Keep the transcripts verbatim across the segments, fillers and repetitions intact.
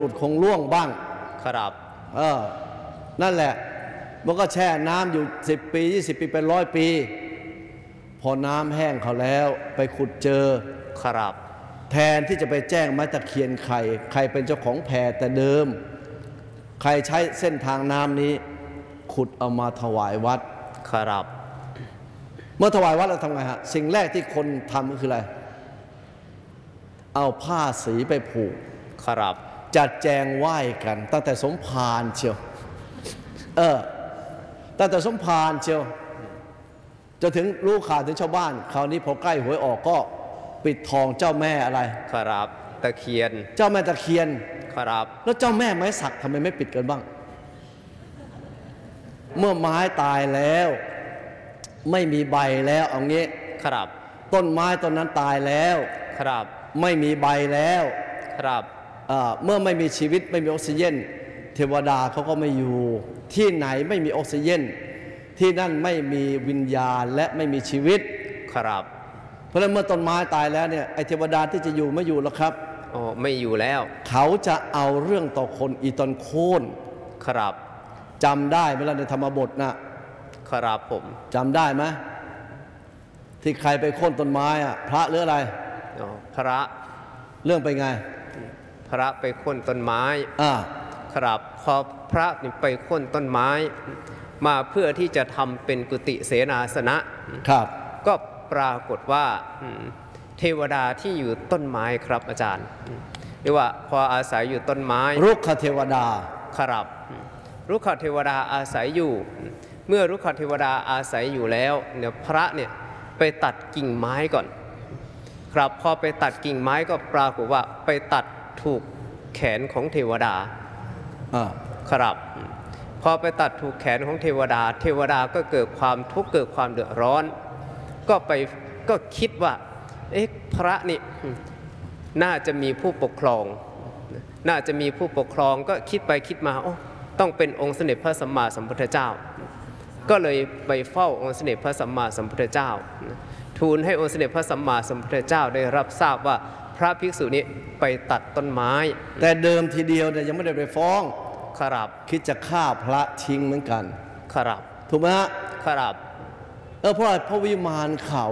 หลุดคงล่วงบ้างครับเออนั่นแหละมันก็แช่น้ำอยู่สิบปียี่สิบปีเป็นร้อยปีพอน้ำแห้งเขาแล้วไปขุดเจอครับแทนที่จะไปแจ้งไม้ตะเคียนใครใครเป็นเจ้าของแพแต่เดิมใครใช้เส้นทางน้ำนี้ขุดเอามาถวายวัดครับเมื่อถวายวัดเราทำไงฮะสิ่งแรกที่คนทำก็คืออะไรเอาผ้าสีไปผูกครับจัดแจงไหว้กันตั้งแต่สมภารเชียวเออตั้งแต่สมภารเชียวจะถึงรู้ข่าวถึงชาวบ้านคราวนี้พอใกล้หวยออกก็ปิดทองเจ้าแม่อะไรครับตะเคียนเจ้าแม่ตะเคียนครับแล้วเจ้าแม่ไม้สักทำไมไม่ปิดกันบ้างเมื่อไม้ตายแล้วไม่มีใบแล้วเอางี้ครับต้นไม้ต้นนั้นตายแล้วครับไม่มีใบแล้วครับเมื่อไม่มีชีวิตไม่มีออกซิเจนเทวดาเขาก็ไม่อยู่ที่ไหนไม่มีออกซิเจนที่นั่นไม่มีวิญญาณและไม่มีชีวิตครับเพราะฉะนั้นเมื่อต้นไม้ตายแล้วเนี่ยไอเทวดาที่จะอยู่ไม่อยู่แล้วครับอ๋อไม่อยู่แล้วเขาจะเอาเรื่องต่อคนอีตอนโค่นครับจำได้ไหมล่ะในธรรมบทนะครับผมจำได้ไหมที่ใครไปโค่นต้นไม้อะพระหรืออะไรอ๋อพระเรื่องไปไงพระไปโค่นต้นไม้อ่าครับพอพระนี่ไปโค่นต้นไม้มาเพื่อที่จะทำเป็นกุฏิเสนาสนะครับก็ปรากฏว่าเทวดาที่อยู่ต้นไม้ครับอาจารย์เรียกว่าพออาศัยอยู่ต้นไม้รุกขเทวดาครับรุกขเทวดาอาศัยอยู่เมื่อรุกขเทวดาอาศัยอยู่แล้วเนี่ยพระเนี่ยไปตัดกิ่งไม้ก่อนครับพอไปตัดกิ่งไม้ก็ปรากฏว่าไปตัดถูกแขนของเทวดาครับพอไปตัดถูกแขนของเทวดาเทวดาก็เกิดความทุกข์เกิดความเดือดร้อนก็ไปก็คิดว่าเอ๊ะพระนี่น่าจะมีผู้ปกครองน่าจะมีผู้ปกครองก็คิดไปคิดมาโอ้ต้องเป็นองค์สมเด็จพระสัมมาสัมพุทธเจ้าก็เลยไปเฝ้าองค์สมเด็จพระสัมมาสัมพุทธเจ้าทูลให้องค์สมเด็จพระสัมมาสัมพุทธเจ้าได้รับทราบว่าพระภิกษุนี้ไปตัดต้นไม้แต่เดิมทีเดียวเนี่ยยังไม่ได้ไปฟ้องครับคิดจะฆ่าพระทิ้งเหมือนกันครับถูกไหมฮะครับเออเพราะพระวิมานเขา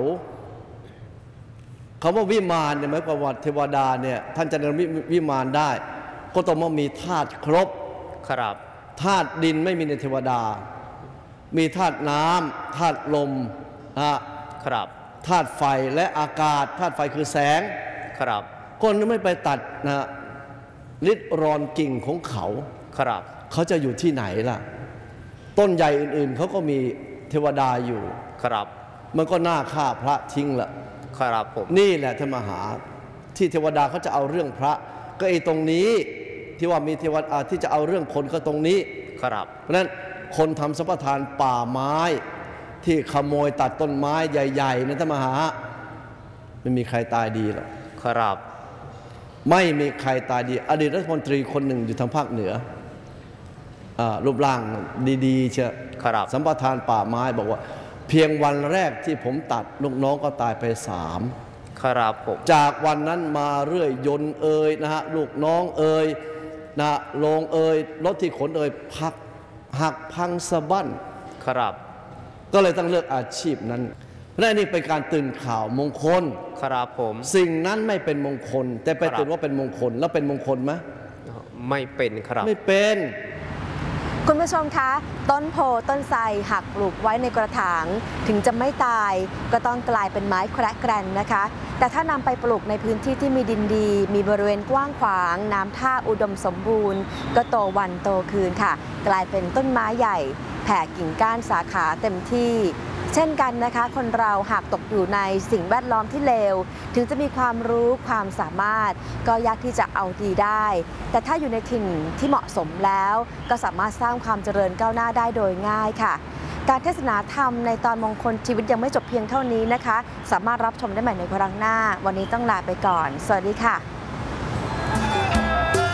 เขาว่าวิมานเนี่ยหมายความว่าเทวดาเนี่ยท่านจะนำวิมานได้ก็ต้องมามีธาตุครบครับธาตุดินไม่มีในเทวดามีธาตุน้ำธาตุลมนะครับธาตุไฟและอากาศธาตุไฟคือแสงครับคนไม่ไปตัดนะฤทธิ์รอนกิ่งของเขาครับเขาจะอยู่ที่ไหนล่ะต้นใหญ่อื่นๆเขาก็มีเทวดาอยู่ครับมันก็น่าฆ่าพระทิ้งละครับผมนี่แหละท่านมหาที่เทวดาเขาจะเอาเรื่องพระก็ไอ้ตรงนี้ที่ว่ามีเทวดาที่จะเอาเรื่องคนก็ตรงนี้ครับเพราะฉะนั้นคนทำสัมปทานป่าไม้ที่ขโมยตัดต้นไม้ใหญ่ๆนะท่านมหาไม่มีใครตายดีหรอกครับไม่มีใครตายดีอดีตรัฐมนตรีคนหนึ่งอยู่ทางภาคเหนือรูปร่างดีๆเชียวสัมปทานป่าไม้บอกว่าเพียงวันแรกที่ผมตัดลูกน้องก็ตายไปสามครับผมจากวันนั้นมาเรื่อยยนต์เอ่ยนะฮะลูกน้องเอ่ยนะโรงเอ่ยรถที่ขนเอ่ยพักหักพังสะบั้นครับก็เลยต้องเลือกอาชีพนั้นและนี่เป็นการตื่นข่าวมงคลครับผมสิ่งนั้นไม่เป็นมงคลแต่ไปตื่นว่าเป็นมงคลแล้วเป็นมงคลไหมไม่เป็นครับไม่เป็นคุณผู้ชมคะต้นโพต้นไทรหักปลูกไว้ในกระถางถึงจะไม่ตายก็ต้องกลายเป็นไม้แคระแกรนนะคะแต่ถ้านำไปปลูกในพื้นที่ที่มีดินดีมีบริเวณกว้างขวางน้ำท่าอุดมสมบูรณ์ก็โตวันโตคืนค่ะกลายเป็นต้นไม้ใหญ่แผ่กิ่งก้านสาขาเต็มที่เช่นกันนะคะคนเราหากตกอยู่ในสิ่งแวดล้อมที่เลวถึงจะมีความรู้ความสามารถก็ยากที่จะเอาดีได้แต่ถ้าอยู่ในถิ่นที่เหมาะสมแล้วก็สามารถสร้างความเจริญก้าวหน้าได้โดยง่ายค่ะการเทศนาธรรมในตอนมงคลชีวิตยังไม่จบเพียงเท่านี้นะคะสามารถรับชมได้ใหม่ในครั้งหน้าวันนี้ต้องลาไปก่อนสวัสดีค่ะ